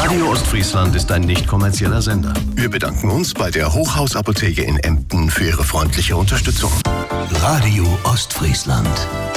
Radio Ostfriesland ist ein nicht kommerzieller Sender. Wir bedanken uns bei der Hochhausapotheke in Emden für Ihre freundliche Unterstützung. Radio Ostfriesland.